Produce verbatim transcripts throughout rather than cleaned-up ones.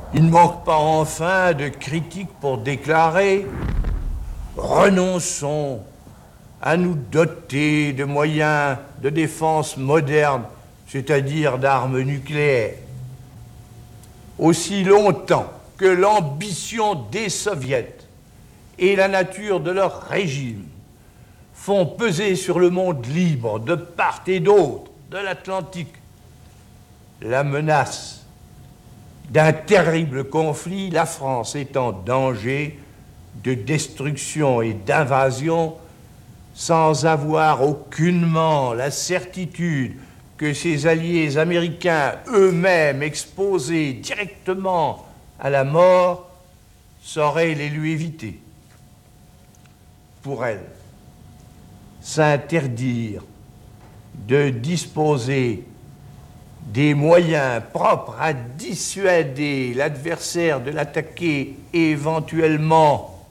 Il ne manque pas enfin de critiques pour déclarer « Renonçons à nous doter de moyens de défense modernes, c'est-à-dire d'armes nucléaires. Aussi longtemps que l'ambition des soviets et la nature de leur régime font peser sur le monde libre de part et d'autre de l'Atlantique la menace d'un terrible conflit, la France est en danger de destruction et d'invasion sans avoir aucunement la certitude que ses alliés américains, eux-mêmes exposés directement à la mort, sauraient les lui éviter. Pour elle, s'interdire de disposer des moyens propres à dissuader l'adversaire de l'attaquer éventuellement,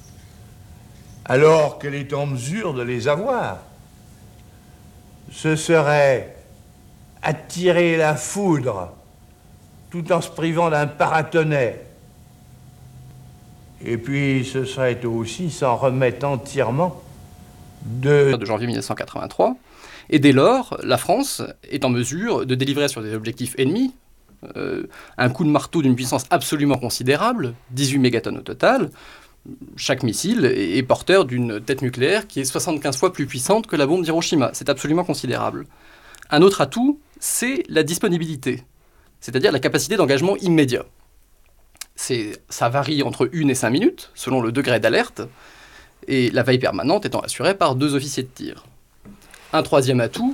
alors qu'elle est en mesure de les avoir, ce serait attirer la foudre tout en se privant d'un paratonnerre. Et puis ce serait aussi s'en remettre entièrement de... de janvier mille neuf cent quatre-vingt-trois. Et dès lors, la France est en mesure de délivrer sur des objectifs ennemis euh, un coup de marteau d'une puissance absolument considérable, dix-huit mégatonnes au total. Chaque missile est porteur d'une tête nucléaire qui est soixante-quinze fois plus puissante que la bombe d'Hiroshima. C'est absolument considérable. Un autre atout, c'est la disponibilité, c'est-à-dire la capacité d'engagement immédiat. C'est, ça varie entre une et cinq minutes, selon le degré d'alerte, et la veille permanente étant assurée par deux officiers de tir. Un troisième atout,